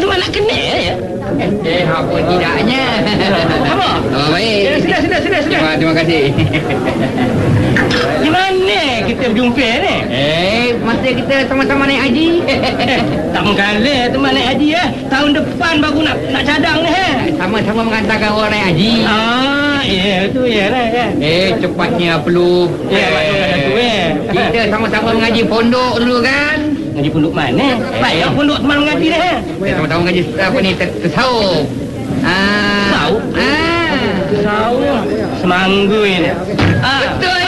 cuma nak kenal ya. Apa tidaknya. Apa? Oh, baik. Sudah. Terima kasih. Di mana kita berjumpa ni? Masa kita sama-sama naik haji. Tak mengkalah teman naik haji ya. Tahun depan baru nak cadang ni ha. Sama-sama mengantarkan orang naik haji. Ya tu ya lah kan. Cepatnya perlu. Kita sama-sama mengaji pondok dulu kan. Ngaji pondok mana? Baik pondok teman mengaji ni ha. Sama-sama mengaji apa ni tasawuf. Tasawuf? Tasawuf. Semanggu ini. Betul.